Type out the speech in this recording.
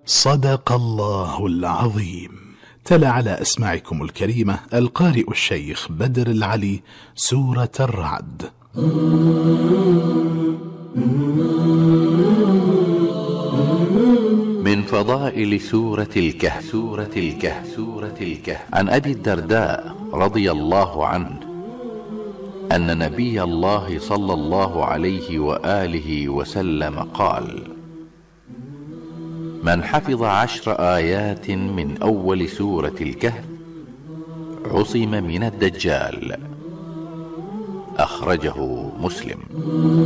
صدق الله العظيم. تلا على أسماعكم الكريمة القارئ الشيخ بدر العلي سورة الرعد. من فضائل سورة الكهف. عن أبي الدرداء رضي الله عنه أن نبي الله صلى الله عليه وآله وسلم قال: من حفظ 10 آيات من أول سورة الكهف عصم من الدجال. أخرجه مسلم.